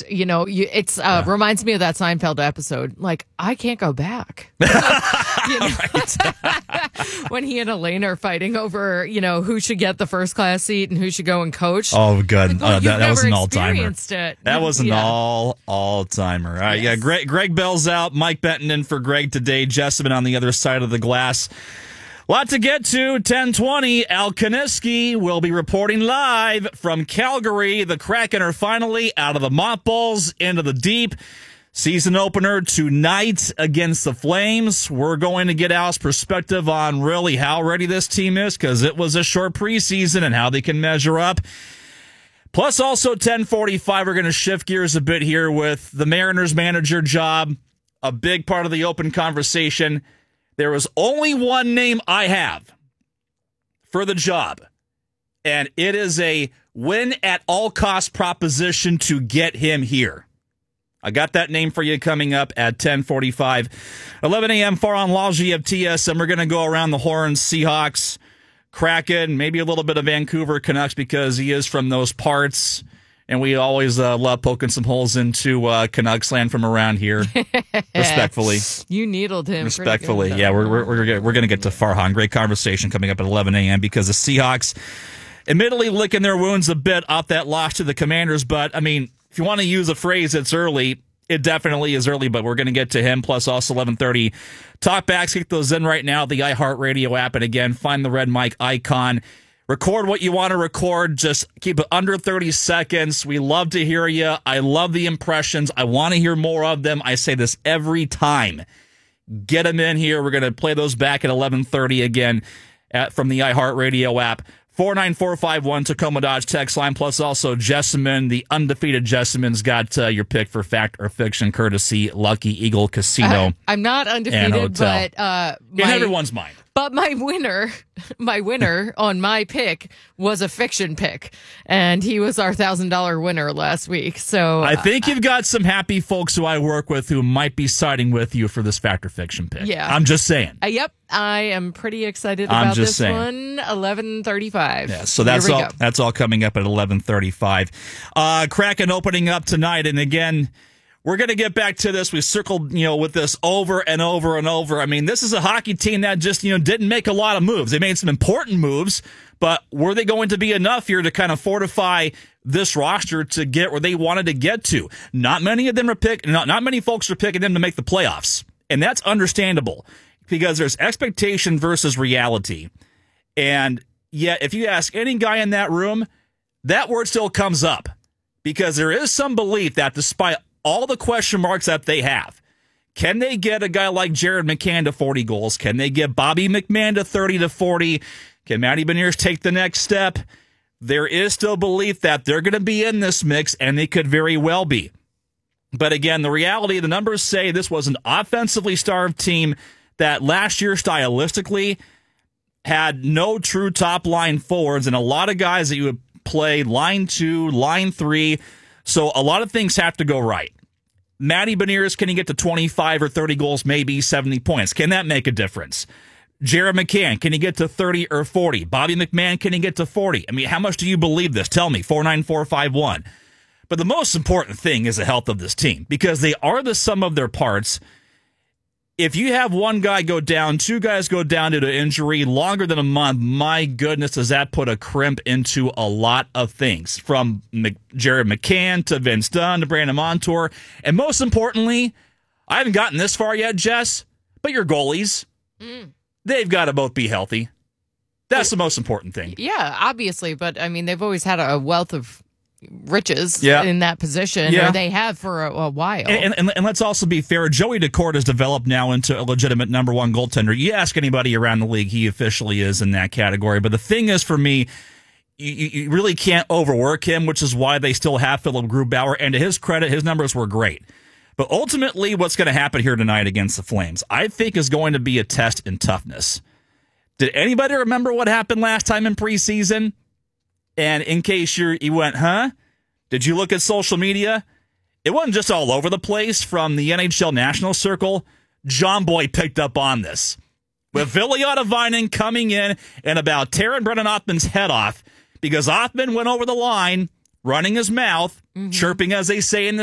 just, it's reminds me of that Seinfeld episode. Like, I can't go back. When he and Elaine are fighting over, who should get the first class seat and who should go and coach. Oh, good. Like, that was an all-timer. That was an all-timer. All right, yes. Yeah, Greg Bell's out. Mike Benton in for Greg today. Jessamine on the other side of the glass. Lot to get to. 10:20. Al Kaniski will be reporting live from Calgary. The Kraken are finally out of the mothballs into the deep. Season opener tonight against the Flames. We're going to get Al's perspective on really how ready this team is, because it was a short preseason, and how they can measure up. Plus, also 10:45, we're going to shift gears a bit here with the Mariners manager job. A big part of the open conversation. There was only one name I have for the job, and it is a win-at-all-cost proposition to get him here. I got that name for you coming up at 10:45. 11 a.m. far on Lalji of TSM. We're going to go around the horn. Seahawks, Kraken, maybe a little bit of Vancouver Canucks, because he is from those parts. And we always love poking some holes into Canucks land from around here. Respectfully. You needled him. Respectfully. Yeah, we're going to get to Farhan. Great conversation coming up at 11 a.m. because the Seahawks admittedly licking their wounds a bit off that loss to the Commanders. But, I mean, if you want to use a phrase, it's early. It definitely is early, but we're going to get to him. Plus, also 11:30. Talkbacks, kick those in right now. The iHeartRadio app. And again, find the red mic icon. Record what you want to record. Just keep it under 30 seconds. We love to hear you. I love the impressions. I want to hear more of them. I say this every time. Get them in here. We're going to play those back at 11:30 again from the iHeartRadio app. 49451 Tacoma Dodge text line. Plus also Jessamine, the undefeated Jessamine's got your pick for fact or fiction, courtesy Lucky Eagle Casino. I'm not undefeated, but in everyone's mind. But my winner on my pick was a fiction pick, and he was our $1,000 winner last week. So I think you've got some happy folks who I work with who might be siding with you for this fact or fiction pick. Yeah, I'm just saying. Yep, I am pretty excited about this one. 11:35. Yeah, so that's all coming up at 11:35. Kraken opening up tonight, and again, we're going to get back to this. We circled, with this over and over and over. I mean, this is a hockey team that just, didn't make a lot of moves. They made some important moves, but were they going to be enough here to kind of fortify this roster to get where they wanted to get to? Not many of them are not many folks are picking them to make the playoffs. And that's understandable because there's expectation versus reality. And yet, if you ask any guy in that room, that word still comes up because there is some belief that despite all the question marks that they have, can they get a guy like Jared McCann to 40 goals? Can they get Bobby McMahon to 30 to 40? Can Matty Beniers take the next step? There is still belief that they're going to be in this mix, and they could very well be. But again, the reality, the numbers say this was an offensively starved team that last year stylistically had no true top-line forwards and a lot of guys that you would play line 2, line 3. So a lot of things have to go right. Matty Beniers, can he get to 25 or 30 goals, maybe 70 points? Can that make a difference? Jared McCann, can he get to 30 or 40? Bobby McMahon, can he get to 40? I mean, how much do you believe this? Tell me, 49451. But the most important thing is the health of this team because they are the sum of their parts. If you have one guy go down, two guys go down due to injury longer than a month, my goodness, does that put a crimp into a lot of things, from Jared McCann to Vince Dunn to Brandon Montour. And most importantly, I haven't gotten this far yet, Jess, but your goalies, they've got to both be healthy. That's the most important thing. Yeah, obviously. But, I mean, they've always had a wealth of riches in that position, or they have for a while. And let's also be fair. Joey Daccord has developed now into a legitimate number one goaltender. You ask anybody around the league, he officially is in that category. But the thing is, for me, you really can't overwork him, which is why they still have Philip Grubauer. And to his credit, his numbers were great. But ultimately, what's going to happen here tonight against the Flames, I think, is going to be a test in toughness. Did anybody remember what happened last time in preseason? And in case you went, huh? Did you look at social media? It wasn't just all over the place from the NHL National Circle. John Boy picked up on this. With Ville Ottavainen coming in and about tearing Brennan Othman's head off because Othman went over the line, running his mouth, chirping, as they say in the